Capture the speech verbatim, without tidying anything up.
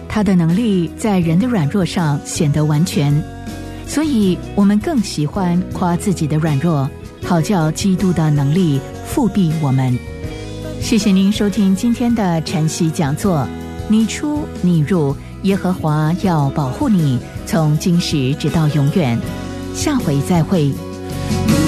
他的能力在人的软弱上显得完全，所以我们更喜欢夸自己的软弱，好叫基督的能力复庇我们。谢谢您收听今天的晨曦讲座，你出你入，耶和华要保护你，从今时直到永远。下回再会。